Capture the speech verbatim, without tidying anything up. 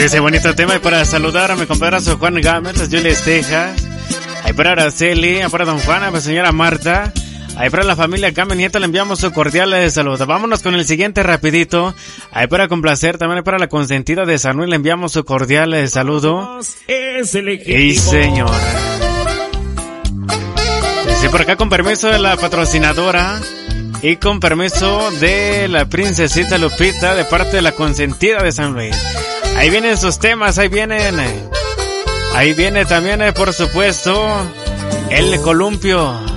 Ese bonito tema y para saludar a mi compadrazo Juan Gámez, a Julia Esteja, ahí para Araceli, ahí para don Juan, a mi señora Marta, ahí para la familia Gámez Nieto le enviamos su cordial saludo. Vámonos con el siguiente rapidito, ahí para complacer, también ahí para la consentida de San Luis le enviamos su cordial saludo. Y señor. Sí, por acá con permiso de la patrocinadora y con permiso de la princesita Lupita de parte de la consentida de San Luis. Ahí vienen sus temas, ahí vienen. Ahí viene también, por supuesto, el columpio.